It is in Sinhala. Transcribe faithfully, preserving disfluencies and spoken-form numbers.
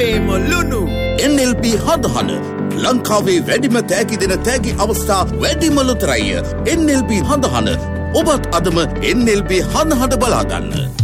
ලුණු එන් එල් බී හඳහන ලංකාවේ වැඩිම තෑගි දෙන තෑගි අවස්ථා වැඩිම ලොතරැය එන් එල් බී හඳහන ඔබත් අදම එන් එල් බී හඳහන බලාගන්න.